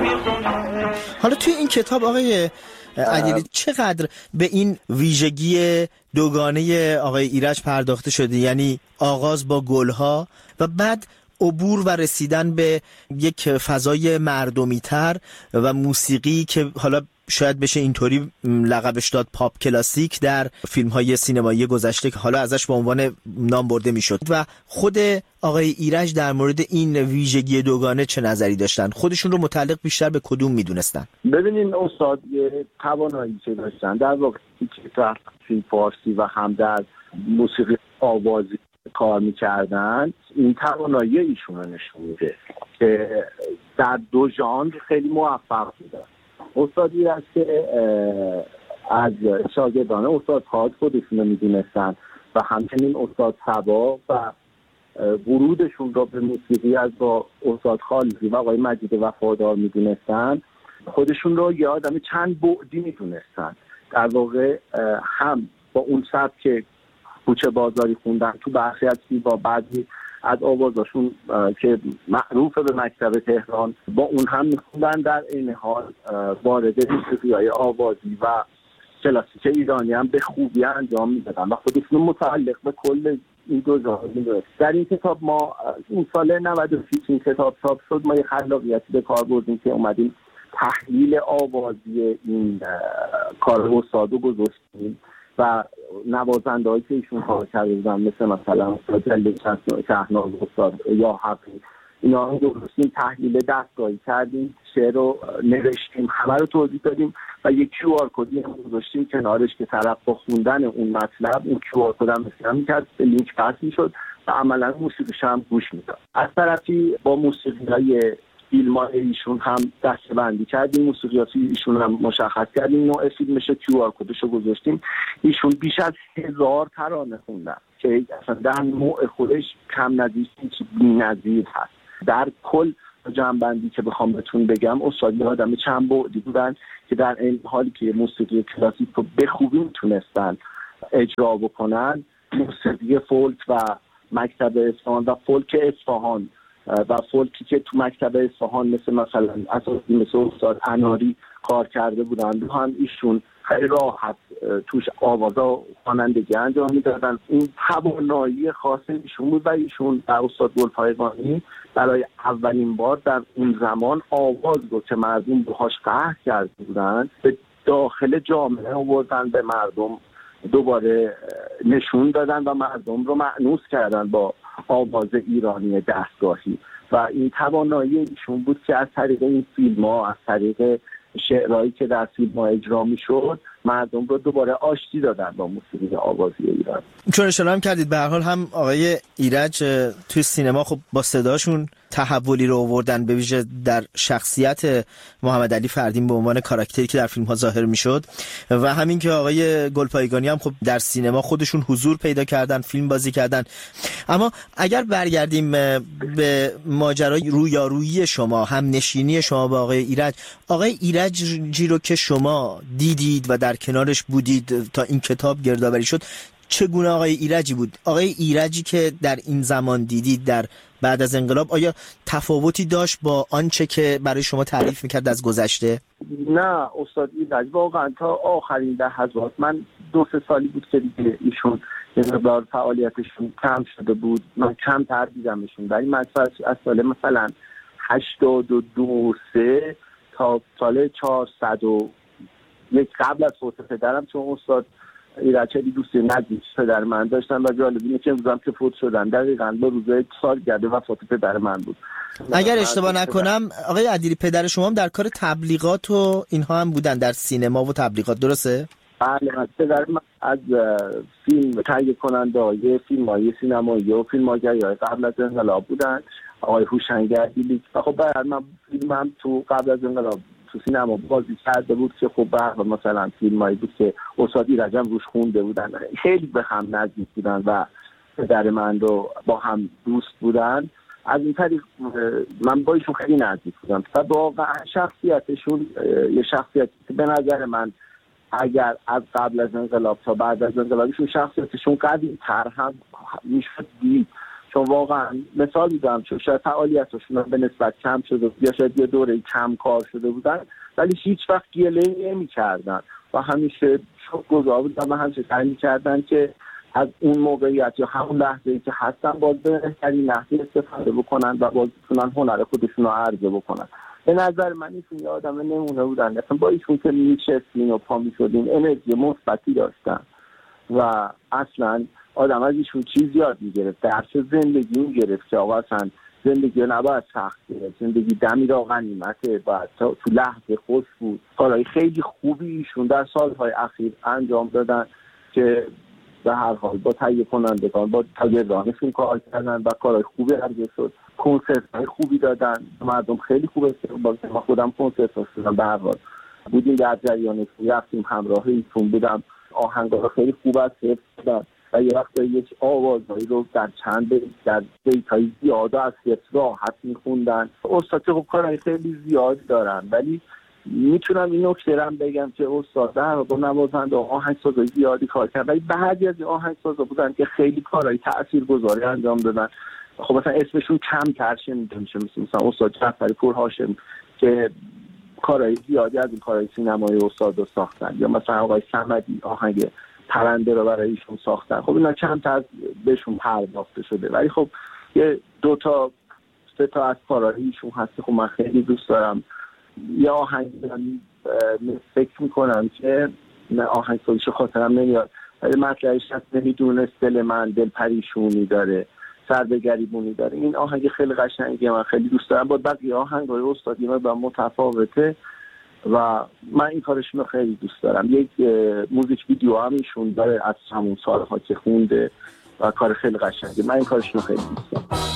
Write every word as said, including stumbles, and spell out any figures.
حالا توی این کتاب آقای عدیلی چقدر به این ویژگی دوگانه آقای ایرج پرداخته شده، یعنی آغاز با گلها و بعد عبور و رسیدن به یک فضای مردمی‌تر و موسیقی که حالا شاید بشه اینطوری لقبش داد پاپ کلاسیک در فیلم‌های سینمایی گذشته که حالا ازش به عنوان نام برده میشد. و خود آقای ایرج در مورد این ویژگی دوگانه چه نظری داشتن؟ خودشون رو متعلق بیشتر به کدوم میدونستن؟ ببینین استاد یه توانایی که داشتن در واقع که در فیلم فارسی و هم در موسیقی آوازی کار میکردن، این توانایی ایشون رو نشون میده که در دو ژانر خیلی موفق بودن. استادی است که از شاگردان استاد خالد خودشون رو میدونستن و همچنین استاد صبا و ورودشون رو به موسیقی از با استاد خالدی و آقای مجید وفادار میدونستن، خودشون رو یه آدم چند بعدی میدونستن. در واقع هم با اون سبک که کوچه بازاری خوندن تو برخی از با بعضی از آوازاشون که معروف به مکتب تهران با اون هم میخوندن، در این حال وارد موسیقی‌های آوازی و کلاسیک ایرانی هم به خوبی انجام میدادن و خودشون متعلق به کل این دو ژانر میدونن. در این کتاب ما این سال نود و شش این کتاب چاپ شد، ما یه خلاقیتی به کار بردیم که اومدیم تحلیل آوازی این کار استاد رو گذاشتیم و نوازنده هایی که ایشون کار کرده بودن مثل مثلا استاد جلیل شهناز، استاد یا حقی، اینا رو درستیم تحلیل دستگاهی کردیم، شعر رو نوشتیم، همه رو توضیح دادیم و یک کیو آر کدی هم گذاشتیم کنارش که طرف با خوندن اون مطلب اون کیو آر کد هم مثلا میکرد، لینک پس میشد و عملا موسیقیش هم گوش میداد. از طرفی با موسیقی های فیلم های ایشون هم دسته بندی کردیم، موسیقیاتی ایشون هم مشخص کردیم، نوع فیلمش کیو آر کدش رو گذاشتیم. ایشون بیش از هزار ترانه خوندن که اصلا در نوع خودش کم نظیر بی‌نظیر هست. در کل جمع‌بندی که بخوام بهتون بگم، استاد آدم چند بعدی بودن که در این حالی که موسیقی کلاسیک رو به خوبی میتونستن اجرا بکنن، موسیقی فولک و مکتب اصفهان و فولک اصفهان و فولکی که تو مکتب اصفهان مثل مثلا اساسی مثل استاد اناری کار کرده بودن هم ایشون خیلی راحت توش آوازا خوانندگی انجام میدادن. این توانایی خاص ایشون بود و ایشون در استاد گلپایگانی برای اولین بار در اون زمان آواز رو که مردم باهاش قهر کرده بودن به داخل جامعه آوردن، به مردم دوباره نشون دادن و مردم رو مأنوس کردن با آواز ایرانی دستگاهی و این توانایی ایشون بود که از طریق این فیلم ها، از طریق شعرهایی که در فیلم ها اجرا می شد، مردم رو دوباره آشتی دادن با موسیقی آوازی ایران. چون اشاره هم کردید به هر حال هم آقای ایرج توی سینما خب با صداشون تحولی رو آوردن، به ویژه در شخصیت محمد علی فردین به عنوان کاراکتری که در فیلم ها ظاهر میشد و همین که آقای گلپایگانی هم خب در سینما خودشون حضور پیدا کردن، فیلم بازی کردن. اما اگر برگردیم به ماجرای رویارویی شما، هم نشینی شما با آقای ایرج، آقای ایرجی رو که شما دیدید و در کنارش بودید تا این کتاب گردآوری شد، چگونه آقای ایرجی بود؟ آقای ایرجی که در این زمان دیدید در بعد از انقلاب، آیا تفاوتی داشت با آنچه که برای شما تعریف میکرد از گذشته؟ نه استاد ایرج واقعا تا آخرین لحظات، من دو سه سالی بود که دیگه ایشون یه مقدار فعالیتشون کم شده بود، من کم تر دیدمشون. در این مدفع از سال مثلا هشتاد و دو سه تا سال چهارصد و یک قبل از فوت پدرم، چون استاد ایرج خیلی دوست نزدیک پدر من داشتن و جالب اینه که امروز که فوت شدن دقیقاً به روز سالگرد وفات پدر من بود. اگر اشتباه نکنم آقای عدیلی پدر شما هم در کار تبلیغات و اینها هم بودن، در سینما و تبلیغات، درسته؟ بله، پدر من از فیلم تهیه کننده فیلم‌های سینمایی و فیلم‌های قبل از انقلاب بودن، آقای هوشنگ عدیلی. خب بعد من فیلمم تو قبل از انقلاب تو سینما بازی کرده بود که خب به مثلا فیلمایی بود که استاد ایرج هم روش خونده بودن، خیلی به هم نزدیک بودن و پدر من رو با هم دوست بودن. از این طریق من با ایشون خیلی نزدیک بودم و واقعا شخصیتشون یه شخصیتی که به نظر من اگر از قبل از انقلاب تا بعد از انقلابشون شخصیتشون قوی تر هم میشد دید، چون واقعا مثال میزنم چون شاید فعالیتشون به نسبت کم شده یا شاید یه دوره کم کار شده بودن ولی هیچ وقت گله نمی‌کردن و همیشه شکرگزار بودن و همیشه سعی می‌کردن که از اون موقعیت یا همون لحظه‌ای که هستن باز به بهترین نحوی استفاده بکنن و باز بتونن هنر خودشون رو عرضه بکنن. به نظر من ایشون یه آدم نمونه بودن، مثلا با ایشون که میشستین و پا میشدین انرژی مثبتی داشتن و اصلا آدم از ایشون چیز یاد میگرفت، درس زندگی میگرفت که آقا اصلا زندگی نباید سخت گرفت، زندگی دمی را غنیمته، باید تو لحظه خوش بود. کارهای خیلی خوبی ایشون در سالهای اخیر انجام دادن که به هر حال با تهیه کنندگان با تاجرانشون کار کردن و کارهای خوبی عرضه شد، کنسرت های خوبی دادن، مردم خیلی خوب استقبال کردن. ما خودم کنسرت ها شدم، به هر حال بودیم در جریانش، رفتیم همراه ایشون بودم، آهنگا رو خیلی خوب از حفظ دادن و یه وقت یک آوازهایی رو در چند در بیت‌های زیاد از حفظ راحت میخوندن. استاد که خب کارهای خیلی زیاد دارن ولی میتونم این نکته رو بگم که استاد در با نوازنده آهنگسازای زیادی کار کرد ولی بعضی از آهنگسازا بودن که خیلی کارهای تاثیرگذاری انجام دادن. خب مثلا اسمشون کم تر شنیده میشه، مثلا استاد جعفری پورهاشم که کارهای زیادی از این کارهای سینمایی استاد رو ساختن، یا مثلا آقای صمدی آهنگ پرنده رو برای ایشون ساختن. خب اینا چند تا بهشون پرداخته شده ولی خب یه دو تا سه تا از کارهای ایشون هست خب من خیلی دوست دارم. یه آهنگ فکر میکنم که آهنگ سازیش خاطرم نمیاد ولی مطلعش هست نمیدونست دل من دل پریشونی داره سر به گریبونی داره. این آهنگ خیلی قشنگیه، من خیلی دوست دارم. با بقیه آهنگای استادی من با متفاوته و من این کارشون رو خیلی دوست دارم. یک موزیک ویدیو هم ایشون داره از همون سالها که خونده و کار خیلی قشنگه. من این کارشون رو خیلی دوست دارم.